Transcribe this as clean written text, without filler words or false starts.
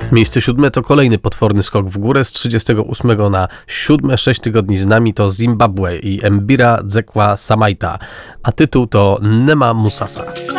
Miejsce 7 to kolejny potworny skok w górę z 38 na 7. 6 tygodni z nami to Zimbabwe i Mbira Dzekwa Samaita, a tytuł to Nema Musasa.